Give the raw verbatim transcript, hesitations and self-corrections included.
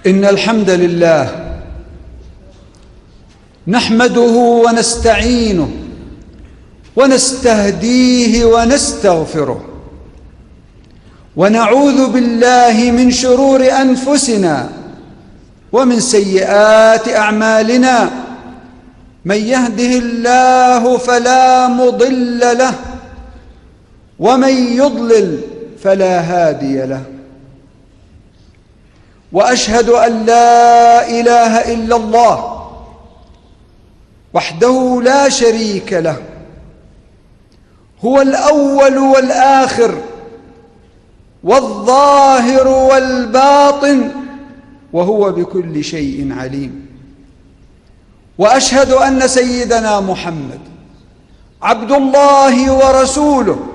إن الحمد لله نحمده ونستعينه ونستهديه ونستغفره، ونعوذ بالله من شرور أنفسنا ومن سيئات أعمالنا. من يهده الله فلا مضل له، ومن يضلل فلا هادي له. وأشهد أن لا إله إلا الله وحده لا شريك له، هو الأول والآخر والظاهر والباطن، وهو بكل شيء عليم. وأشهد أن سيدنا محمد عبد الله ورسوله،